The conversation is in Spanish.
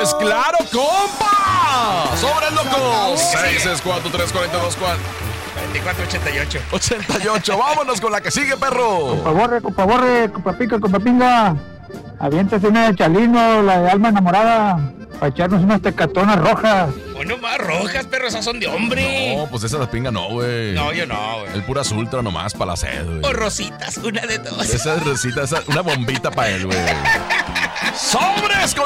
Pues claro, compa. Sobre el loco. 664-342-4. 2488. 88. Vámonos con la que sigue, perro. Compa borre, compa pica, compa pinga. Aviéntase una de Chalino, la de alma enamorada, para echarnos unas tecatonas rojas. O no más rojas, perro, esas son de hombre. No, pues esa de pinga no, güey. No, yo no, güey. El puras ultra nomás para la sed, güey. O rositas, una de dos. Esa es rosita, una bombita para él, güey. ¡Sobres!